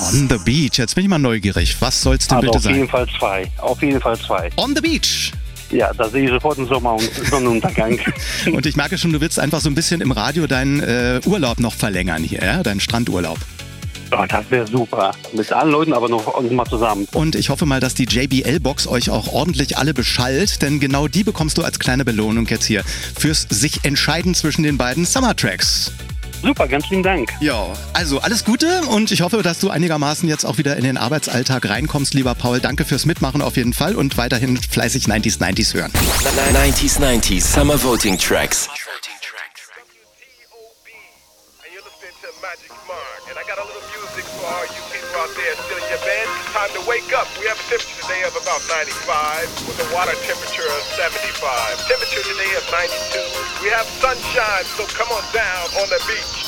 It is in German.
On the Beach. Jetzt bin ich mal neugierig. Was soll's denn bitte sein? Auf jeden Fall zwei. Auf jeden Fall zwei. On the Beach. Ja, da sehe ich sofort einen Sommer- und Sonnenuntergang. Und ich merke schon, du willst einfach so ein bisschen im Radio deinen Urlaub noch verlängern hier, ja? Deinen Strandurlaub. Oh, das wäre super. Mit allen Leuten, aber noch mal zusammen. Und ich hoffe mal, dass die JBL-Box euch auch ordentlich alle beschallt, denn genau die bekommst du als kleine Belohnung jetzt hier fürs sich entscheiden zwischen den beiden Summer-Tracks. Super, ganz lieben Dank. Ja, also alles Gute und ich hoffe, dass du einigermaßen jetzt auch wieder in den Arbeitsalltag reinkommst, lieber Paul. Danke fürs Mitmachen auf jeden Fall und weiterhin fleißig 90s hören. 90s Summer Voting Tracks. Time to wake up. We have a temperature today of about 95 with a water temperature of 75. Temperature today of 92. We have sunshine, so come on down on the beach.